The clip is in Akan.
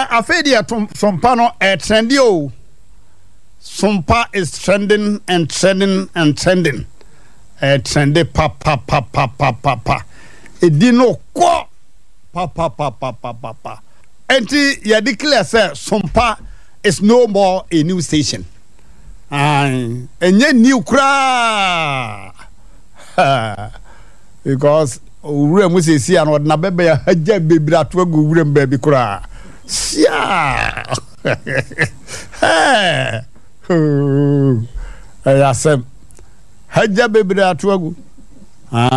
afedia sompa no trendy o. Sompa is trending and trending and trending. Trendy pa. Edino ko pa. Enti ya declare say sompa is no more a new station. Enye new kra. Because ure mu se si an na bebe ya haja bebira to agu ure mba bi kra. Sia. Ayasem haja bebira to agu.